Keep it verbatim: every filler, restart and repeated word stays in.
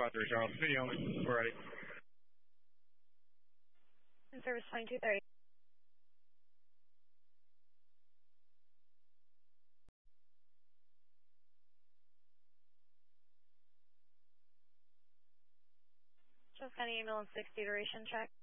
Squad three Charles. Video only. We're ready. In service twenty-two thirty. Just got an ambulance sixty duration check.